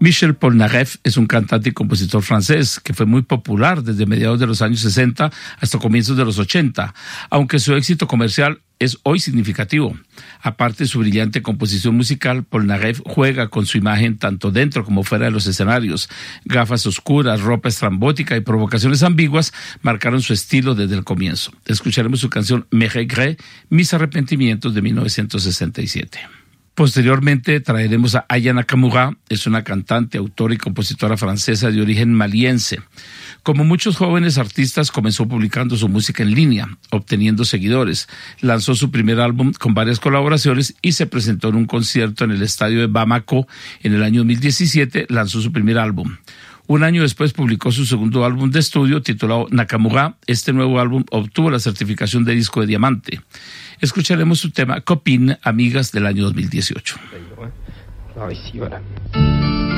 Michel Polnareff es un cantante y compositor francés que fue muy popular desde mediados de los años 60 hasta comienzos de los 80, aunque su éxito comercial es hoy significativo. Aparte de su brillante composición musical, Polnareff juega con su imagen tanto dentro como fuera de los escenarios. Gafas oscuras, ropa estrambótica y provocaciones ambiguas marcaron su estilo desde el comienzo. Escucharemos su canción Mes regrets, Mis arrepentimientos, de 1967. Posteriormente traeremos a Aya Nakamura. Es una cantante, autora y compositora francesa de origen maliense. Como muchos jóvenes artistas, comenzó publicando su música en línea, obteniendo seguidores. Lanzó su primer álbum con varias colaboraciones y se presentó en un concierto en el estadio de Bamako. En el año 2017 lanzó su primer álbum. Un año después publicó su segundo álbum de estudio titulado Nakamura. Este nuevo álbum obtuvo la certificación de disco de diamante. Escucharemos su tema Copine, Amigas, del año 2018. Alors ici, voilà.